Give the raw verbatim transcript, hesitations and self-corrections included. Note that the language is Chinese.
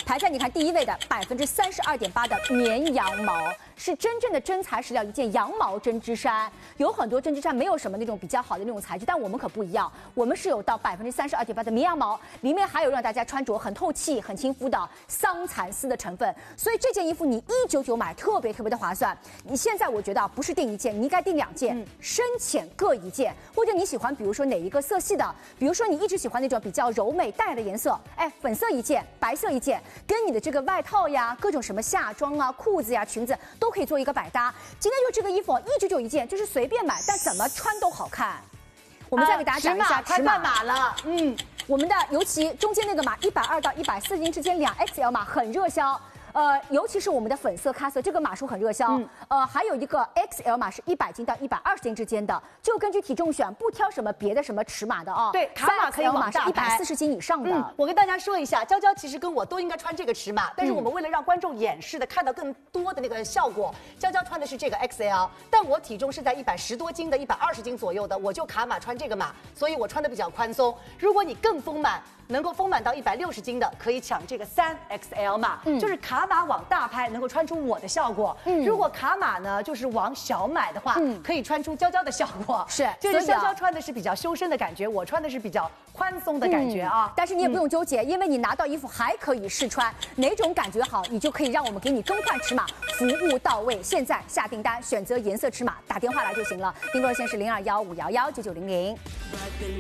排在你看第一位的百分之三十二点八的绵羊毛，是真正的真材实料一件羊毛针织衫。有很多针织衫没有什么那种比较好的那种材质，但我们可不一样，我们是有到百分之三十二点八的绵羊毛，里面还有让大家穿着很透气、很亲肤的桑蚕丝的成分。所以这件衣服你一九九买特别特别的划算。你现在我觉得不是订一件，你应该订两件，嗯、深浅各一件，或者你喜欢比如说哪一个色系的，比如说你一直喜欢那种比较柔美淡的颜色，哎，粉色一件，白色一件，跟你的这个外套呀、各种什么夏装啊、裤子呀、裙子都可以做一个百搭。今天就这个衣服一九九一件，就是随便买，但怎么穿都好看。我们再给大家讲一下尺码，快码了，嗯， 我们的尤其中间那个码一百二到一百四十斤之间两 X L 码很热销。呃，尤其是我们的粉色咖色，这个码数很热销。嗯、呃，还有一个 X L 码是一百斤到一百二十斤之间的，就根据体重选，不挑什么别的什么尺码的啊。 对，卡码可以往大拍， 一百四十斤以上的、嗯。 我跟大家说一下，娇娇其实跟我都应该穿这个尺码，但是我们为了让观众演示的看到更多的那个效果，娇娇穿的是这个 X L， 但我体重是在一百十多斤的，一百二十斤左右的，我就卡码穿这个码，所以我穿的比较宽松。如果你更丰满，能够丰满到一百六十斤的，可以抢这个三 X L 码，嗯、就是卡码往大拍，能够穿出我的效果。嗯、如果卡码呢，就是往小买的话，嗯、可以穿出娇娇的效果。 是， 就是娇娇穿的是比较修身的感觉，我穿的是比较宽松的感觉啊。 嗯、但是你也不用纠结，嗯、因为你拿到衣服还可以试穿，哪种感觉好，你就可以让我们给你更换尺码，服务到位。现在下订单，选择颜色尺码，打电话来就行了。订购热线是零二幺五幺幺九九零零。